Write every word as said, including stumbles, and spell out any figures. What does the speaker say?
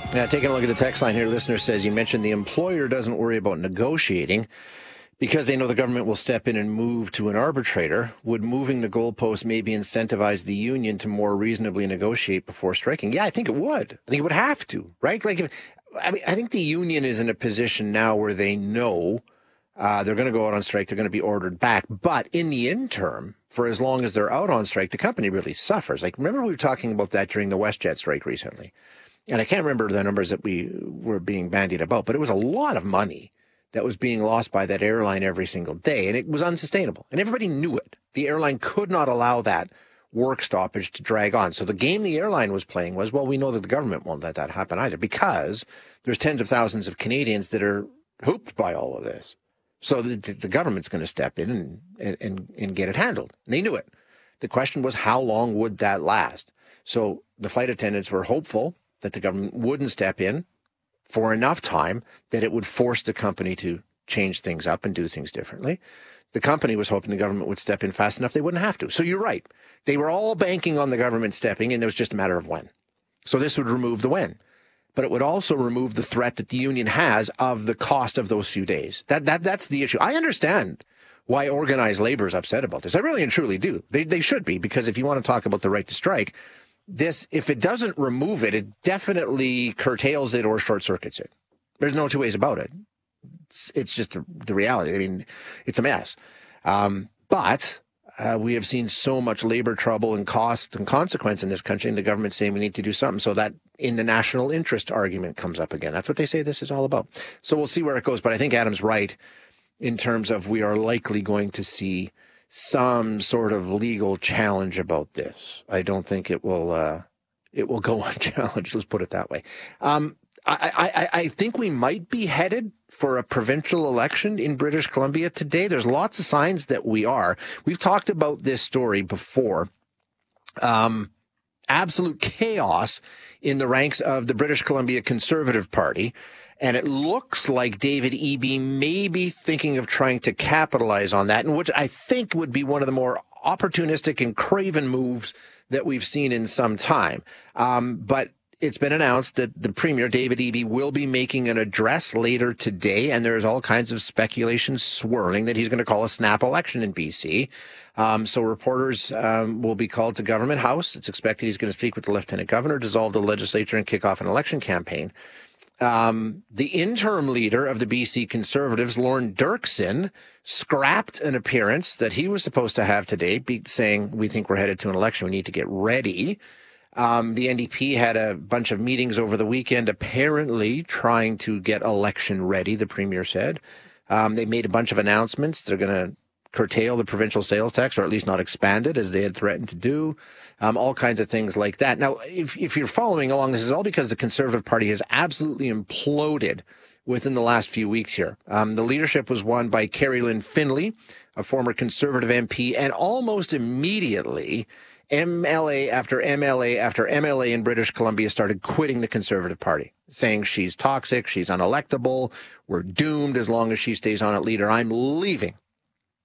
Now, taking a look at the text line here, listener says, you mentioned the employer doesn't worry about negotiating because they know the government will step in and move to an arbitrator. Would moving the goalpost maybe incentivize the union to more reasonably negotiate before striking? Yeah, I think it would. I think it would have to, right? Like, if, I mean, I think the union is in a position now where they know uh, they're going to go out on strike. They're going to be ordered back. But in the interim, for as long as they're out on strike, the company really suffers. Like, remember we were talking about that during the WestJet strike recently. And I can't remember the numbers that we were being bandied about, but it was a lot of money that was being lost by that airline every single day, and it was unsustainable. And everybody knew it. The airline could not allow that work stoppage to drag on. So the game the airline was playing was, well, we know that the government won't let that happen either, because there's tens of thousands of Canadians that are hooped by all of this. So the, the government's going to step in and, and, and get it handled. And they knew it. The question was, how long would that last? So the flight attendants were hopeful that the government wouldn't step in for enough time that it would force the company to change things up and do things differently. The company was hoping the government would step in fast enough they wouldn't have to. So you're right. They were all banking on the government stepping in. It was just a matter of when. So this would remove the when. But it would also remove the threat that the union has of the cost of those few days. That that That's the issue. I understand why organized labor is upset about this. I really and truly do. They, they should be, because if you want to talk about the right to strike, this, if it doesn't remove it, it definitely curtails it or short circuits it. There's no two ways about it. It's, it's just the, the reality. I mean, it's a mess. Um, but uh, we have seen so much labor trouble and cost and consequence in this country, and the government saying we need to do something. So that in the national interest argument comes up again. That's what they say this is all about. So we'll see where it goes. But I think Adam's right in terms of we are likely going to see some sort of legal challenge about this. I don't think it will uh, it will go unchallenged. Let's put it that way. Um, I, I, I think we might be headed for a provincial election in British Columbia today. There's lots of signs that we are. We've talked about this story before. Um, absolute chaos in the ranks of the British Columbia Conservative Party. And it looks like David Eby may be thinking of trying to capitalize on that, and which I think would be one of the more opportunistic and craven moves that we've seen in some time. Um, but it's been announced that the Premier, David Eby, will be making an address later today, and there's all kinds of speculation swirling that he's going to call a snap election in B C. Um, so reporters um, will be called to Government House. It's expected he's going to speak with the Lieutenant Governor, dissolve the legislature, and kick off an election campaign. Um, the interim leader of the B C Conservatives, Lorne Dirksen, scrapped an appearance that he was supposed to have today, be saying, we think we're headed to an election. We need to get ready. Um, the N D P had a bunch of meetings over the weekend, apparently trying to get election ready, the Premier said. Um, they made a bunch of announcements. They're going to curtail the provincial sales tax, or at least not expand it, as they had threatened to do. Um, all kinds of things like that. Now, if, if you're following along, this is all because the Conservative Party has absolutely imploded within the last few weeks here. Um, the leadership was won by Kerry Lynn Finley, a former Conservative M P, and almost immediately M L A after M L A after M L A in British Columbia started quitting the Conservative Party, saying she's toxic, she's unelectable, we're doomed as long as she stays on at leader. I'm leaving.